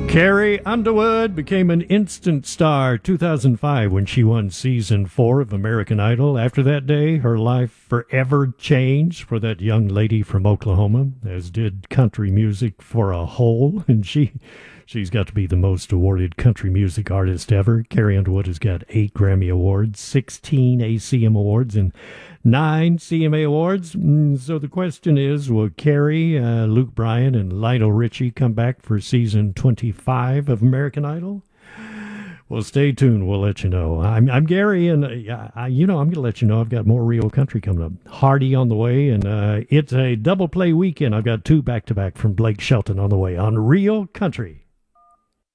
Carrie Underwood became an instant star 2005 when she won season 4 of American Idol. After that day, her life forever changed for that young lady from Oklahoma, as did country music for a whole. And she's got to be the most awarded country music artist ever. Carrie Underwood has got 8 Grammy Awards, 16 ACM Awards, and 9 CMA Awards. So the question is, will Carrie, Luke Bryan, and Lionel Richie come back for season 25 of American Idol? Well, stay tuned. We'll let you know. I'm Gary, and I'm going to let you know I've got more Rio Country coming up. Hardy on the way, and it's a double play weekend. I've got 2 back-to-back from Blake Shelton on the way on Rio Country.